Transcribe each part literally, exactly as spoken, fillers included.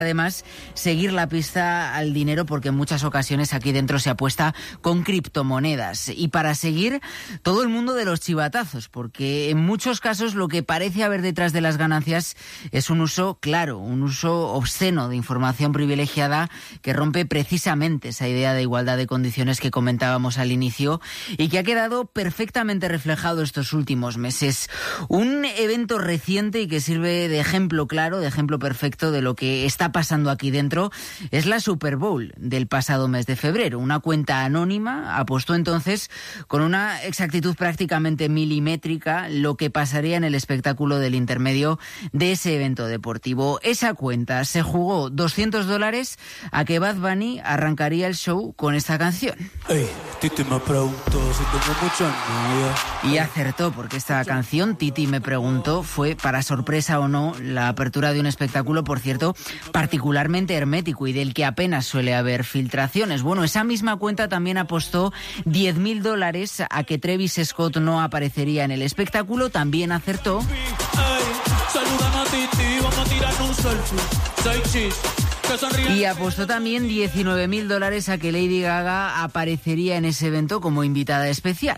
Además, seguir la pista al dinero, porque en muchas ocasiones aquí dentro se apuesta con criptomonedas. Y para seguir todo el mundo de los chivatazos, porque en muchos casos lo que parece haber detrás de las ganancias es un uso claro, un uso obsceno de información privilegiada que rompe precisamente esa idea de igualdad de condiciones que comentábamos al inicio y que ha quedado perfectamente reflejado estos últimos meses. Un evento reciente y que sirve de ejemplo claro, de ejemplo perfecto de lo que está pasando aquí dentro es la Super Bowl del pasado mes de febrero. Una cuenta anónima apostó entonces con una exactitud prácticamente milimétrica lo que pasaría en el espectáculo del intermedio de ese evento deportivo. Esa cuenta se jugó doscientos dólares a que Bad Bunny arrancaría el show con esta canción. Hey, Titi me preguntó si tengo mucha novia. Y acertó, porque esta canción, Titi me preguntó, fue, para sorpresa o no, la apertura de un espectáculo, por cierto, particularmente hermético y del que apenas suele haber filtraciones. Bueno, esa misma cuenta también apostó diez mil dólares a que Travis Scott no aparecería en el espectáculo. También acertó. Y apostó también diecinueve mil dólares a que Lady Gaga aparecería en ese evento como invitada especial.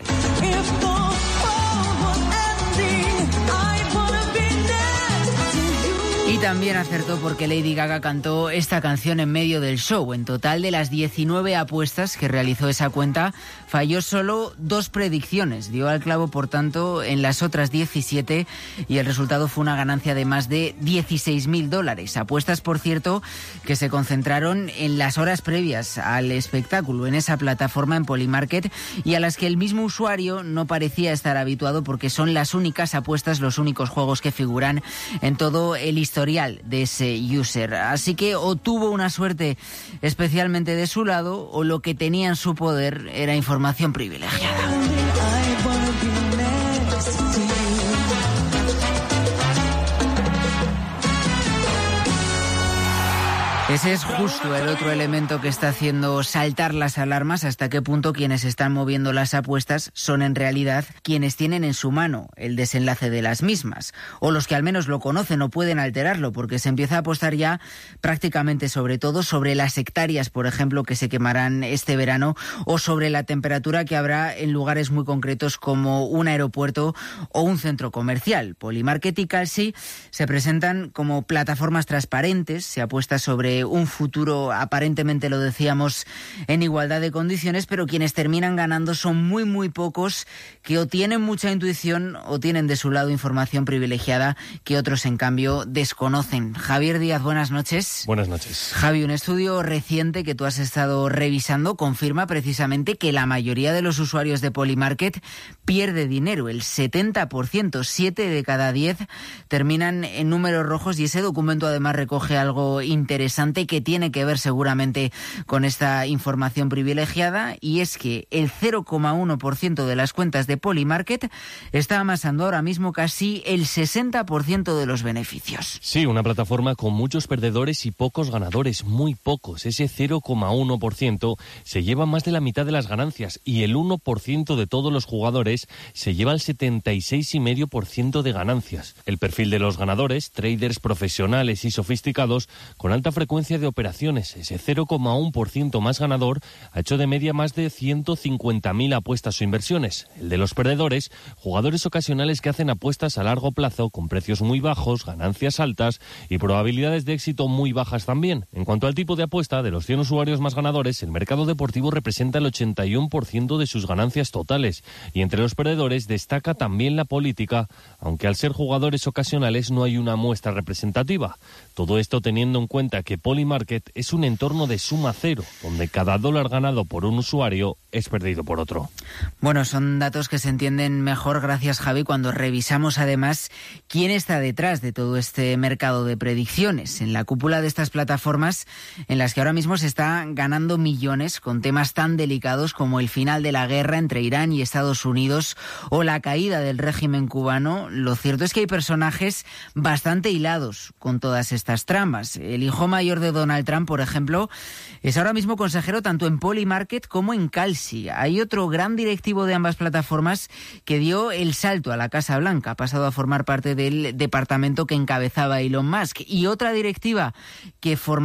Y también acertó porque Lady Gaga cantó esta canción en medio del show. En total, de las diecinueve apuestas que realizó esa cuenta, falló solo dos predicciones. Dio al clavo, por tanto, en las otras diecisiete y el resultado fue una ganancia de más de dieciséis mil dólares. Apuestas, por cierto, que se concentraron en las horas previas al espectáculo, en esa plataforma en Polymarket, y a las que el mismo usuario no parecía estar habituado porque son las únicas apuestas, los únicos juegos que figuran en todo el historial de ese user. Así que o tuvo una suerte especialmente de su lado o lo que tenía en su poder era información privilegiada. Ese es justo el otro elemento que está haciendo saltar las alarmas, hasta qué punto quienes están moviendo las apuestas son en realidad quienes tienen en su mano el desenlace de las mismas, o los que al menos lo conocen o pueden alterarlo, porque se empieza a apostar ya prácticamente sobre todo sobre las hectáreas, por ejemplo, que se quemarán este verano, o sobre la temperatura que habrá en lugares muy concretos como un aeropuerto o un centro comercial. Polymarket y Kalshi se presentan como plataformas transparentes, se apuesta sobre un futuro, aparentemente lo decíamos, en igualdad de condiciones, pero quienes terminan ganando son muy muy pocos, que o tienen mucha intuición o tienen de su lado información privilegiada que otros en cambio desconocen. Javier Díaz, buenas noches. Buenas noches. Javi, un estudio reciente que tú has estado revisando confirma precisamente que la mayoría de los usuarios de Polymarket pierde dinero, el setenta por ciento, siete de cada diez terminan en números rojos, y ese documento además recoge algo interesante que tiene que ver seguramente con esta información privilegiada, y es que el cero coma uno por ciento de las cuentas de Polymarket está amasando ahora mismo casi el sesenta por ciento de los beneficios. Sí, una plataforma con muchos perdedores y pocos ganadores, muy pocos. Ese cero coma uno por ciento se lleva más de la mitad de las ganancias, y el uno por ciento de todos los jugadores se lleva el setenta y seis coma cinco por ciento de ganancias. El perfil de los ganadores, traders profesionales y sofisticados con alta frecuencia de operaciones, ese cero coma uno por ciento más ganador, ha hecho de media más de ciento cincuenta mil apuestas o inversiones. El de los perdedores, jugadores ocasionales que hacen apuestas a largo plazo con precios muy bajos, ganancias altas y probabilidades de éxito muy bajas también. En cuanto al tipo de apuesta, de los cien usuarios más ganadores, el mercado deportivo representa el ochenta y uno por ciento de sus ganancias totales, y entre los perdedores destaca también la política, aunque al ser jugadores ocasionales no hay una muestra representativa. Todo esto teniendo en cuenta que Polymarket es un entorno de suma cero, donde cada dólar ganado por un usuario es perdido por otro. Bueno, son datos que se entienden mejor, gracias Javi, cuando revisamos además quién está detrás de todo este mercado de predicciones, en la cúpula de estas plataformas en las que ahora mismo se está ganando millones con temas tan delicados como el final de la guerra entre Irán y Estados Unidos o la caída del régimen cubano. Lo cierto es que hay personajes bastante hilados con todas estas tramas. El hijo mayor anterior de Donald Trump, por ejemplo, es ahora mismo consejero tanto en Polymarket como en Calsi. Hay otro gran directivo de ambas plataformas que dio el salto a la Casa Blanca, ha pasado a formar parte del departamento que encabezaba Elon Musk. Y otra directiva que formaba